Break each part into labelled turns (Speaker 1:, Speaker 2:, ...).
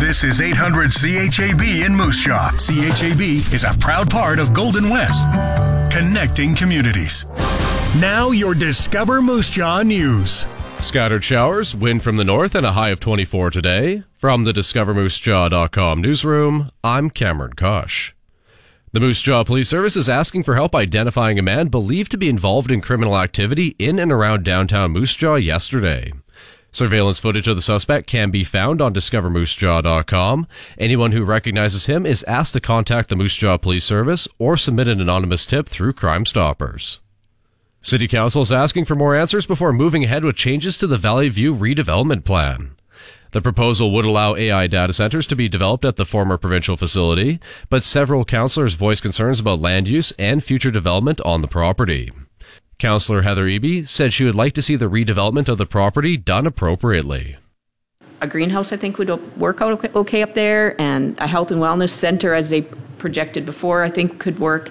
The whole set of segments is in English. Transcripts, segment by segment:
Speaker 1: This is 800 CHAB in Moose Jaw. CHAB is a proud part of Golden West, connecting communities. Now your Discover Moose Jaw news.
Speaker 2: Scattered showers, wind from the north, and a high of 24 today. From the DiscoverMooseJaw.com newsroom, I'm Cameron Kosh. The Moose Jaw Police Service is asking for help identifying a man believed to be involved in criminal activity in and around downtown Moose Jaw yesterday. Surveillance footage of the suspect can be found on DiscoverMooseJaw.com. Anyone who recognizes him is asked to contact the Moose Jaw Police Service or submit an anonymous tip through Crime Stoppers. City Council is asking for more answers before moving ahead with changes to the Valley View redevelopment plan. The proposal would allow AI data centers to be developed at the former provincial facility, but several councillors voiced concerns about land use and future development on the property. Councillor Heather Eby said she would like to see the redevelopment of the property done appropriately.
Speaker 3: A greenhouse, I think, would work out okay up there, and a health and wellness center, as they projected before, I think could work.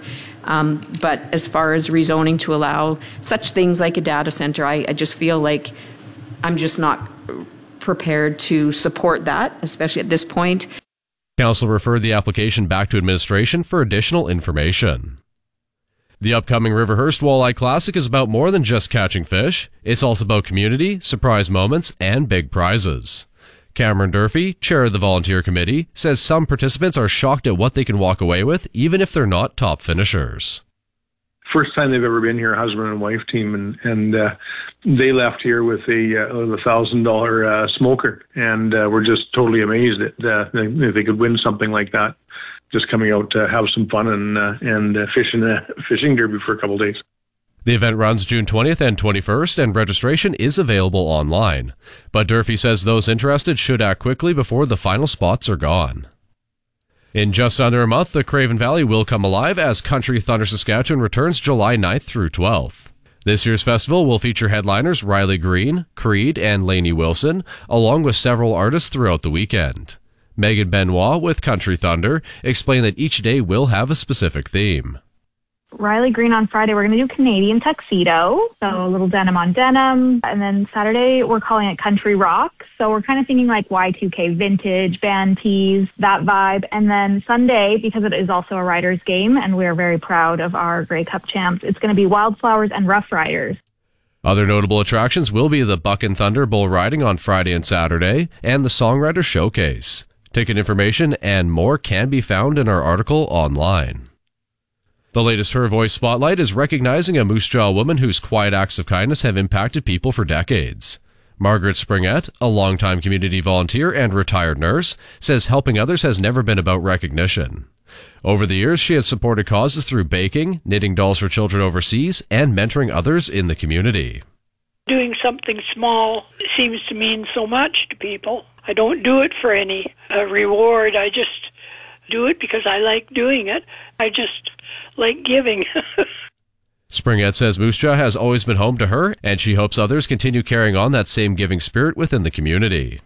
Speaker 3: But as far as rezoning to allow such things like a data center, I just feel like I'm just not prepared to support that, especially at this point.
Speaker 2: Council referred the application back to administration for additional information. The upcoming Riverhurst Walleye Classic is about more than just catching fish. It's also about community, surprise moments, and big prizes. Cameron Durfee, chair of the volunteer committee, says some participants are shocked at what they can walk away with, even if they're not top finishers.
Speaker 4: First time they've ever been here, husband and wife team, and they left here with a $1,000 smoker, and we're just totally amazed at if they could win something like that. Just coming out to have some fun and fishing derby for a couple of days.
Speaker 2: The event runs June 20th and 21st, and registration is available online. But Durfee says those interested should act quickly before the final spots are gone. In just under a month, the Craven Valley will come alive as Country Thunder Saskatchewan returns July 9th through 12th. This year's festival will feature headliners Riley Green, Creed, and Lainey Wilson, along with several artists throughout the weekend. Megan Benoit with Country Thunder explained that each day will have a specific theme.
Speaker 5: Riley Green on Friday, we're going to do Canadian tuxedo, so a little denim on denim. And then Saturday, we're calling it country rock. So we're kind of thinking like Y2K vintage, band tees, that vibe. And then Sunday, because it is also a rider's game, and we're very proud of our Grey Cup champs, it's going to be Wildflowers and Rough Riders.
Speaker 2: Other notable attractions will be the Buck and Thunder bull riding on Friday and Saturday, and the Songwriter Showcase. Ticket information and more can be found in our article online. The latest Her Voice Spotlight is recognizing a Moose Jaw woman whose quiet acts of kindness have impacted people for decades. Margaret Springett, a longtime community volunteer and retired nurse, says helping others has never been about recognition. Over the years, she has supported causes through baking, knitting dolls for children overseas, and mentoring others in the community.
Speaker 6: Doing something small seems to mean so much to people. I don't do it for any reward. I just do it because I like doing it. I just like giving.
Speaker 2: Springett says Moose Jaw has always been home to her, and she hopes others continue carrying on that same giving spirit within the community.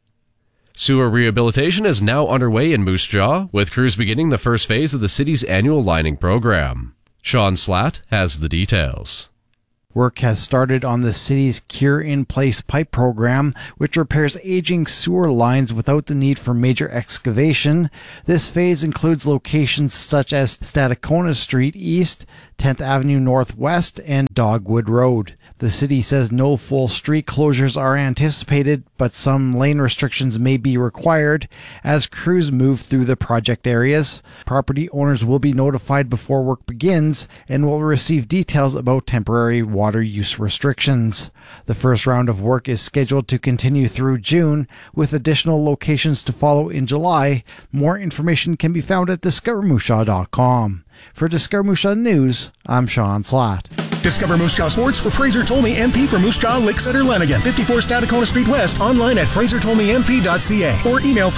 Speaker 2: Sewer rehabilitation is now underway in Moose Jaw, with crews beginning the first phase of the city's annual lining program. Sean Slatt has the details.
Speaker 7: Work has started on the city's Cure in Place pipe program, which repairs aging sewer lines without the need for major excavation. This phase includes locations such as Stadacona Street East, 10th Avenue Northwest, and Dogwood Road. The city says no full street closures are anticipated, but some lane restrictions may be required as crews move through the project areas. Property owners will be notified before work begins and will receive details about temporary water use restrictions. The first round of work is scheduled to continue through June, with additional locations to follow in July. More information can be found at DiscoverMooseJaw.com. For Discover Moose Jaw News, I'm Sean Slatt.
Speaker 1: Discover Moose Jaw Sports for Fraser Tolmie MP for Moose Jaw, Lake Center, Lanigan. 54 Stadacona Street West, online at frasertolmiemp.ca or email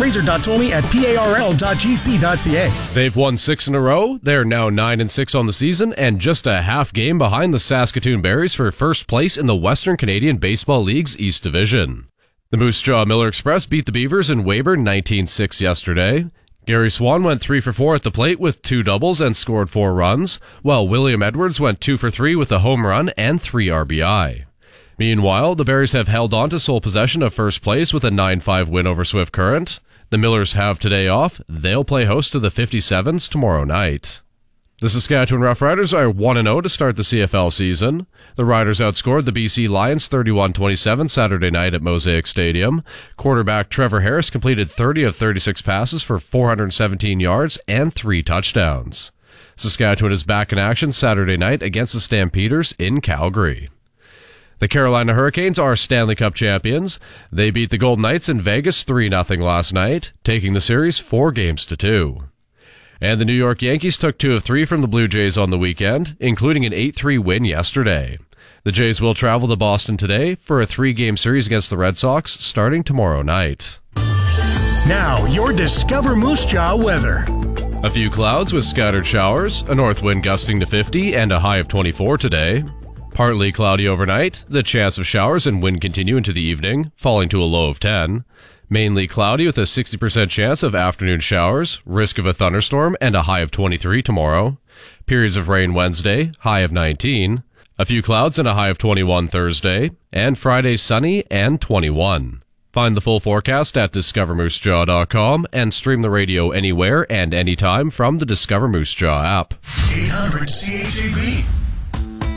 Speaker 1: fraser.tolmie@parl.gc.ca.
Speaker 2: They've won 6 in a row. They're now 9-6 on the season and just a half game behind the Saskatoon Berries for first place in the Western Canadian Baseball League's East Division. The Moose Jaw Miller Express beat the Beavers in Weyburn 19-6 yesterday. Gary Swan went 3 for 4 at the plate with 2 doubles and scored 4 runs, while William Edwards went 2 for 3 with a home run and 3 RBI. Meanwhile, the Berries have held on to sole possession of first place with a 9-5 win over Swift Current. The Millers have today off. They'll play host to the 57s tomorrow night. The Saskatchewan Roughriders are 1-0 to start the CFL season. The Riders outscored the BC Lions 31-27 Saturday night at Mosaic Stadium. Quarterback Trevor Harris completed 30 of 36 passes for 417 yards and 3 touchdowns. Saskatchewan is back in action Saturday night against the Stampeders in Calgary. The Carolina Hurricanes are Stanley Cup champions. They beat the Golden Knights in Vegas 3-0 last night, taking the series 4-2. And the New York Yankees took 2 of 3 from the Blue Jays on the weekend, including an 8-3 win yesterday. The Jays will travel to Boston today for a 3-game series against the Red Sox starting tomorrow night.
Speaker 1: Now, your Discover Moose Jaw weather.
Speaker 2: A few clouds with scattered showers, a north wind gusting to 50 and a high of 24 today. Partly cloudy overnight, the chance of showers and wind continue into the evening, falling to a low of 10. Mainly cloudy with a 60% chance of afternoon showers, risk of a thunderstorm, and a high of 23 tomorrow. Periods of rain Wednesday, high of 19. A few clouds and a high of 21 Thursday. And Friday sunny and 21. Find the full forecast at discovermoosejaw.com and stream the radio anywhere and anytime from the Discover Moose Jaw app.
Speaker 1: 800 CHAB.